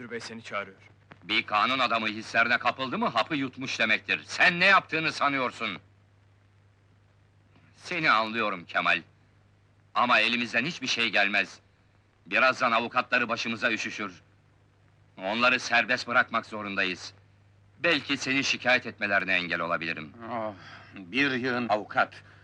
müdür bey seni çağırıyor. Bir kanun adamı hislerine kapıldı mı hapı yutmuş demektir. Sen ne yaptığını sanıyorsun? Seni anlıyorum Kemal. Ama elimizden hiçbir şey gelmez. Birazdan avukatları başımıza üşüşür. Onları serbest bırakmak zorundayız. Belki seni şikayet etmelerine engel olabilirim. Oh, bir yığın avukat.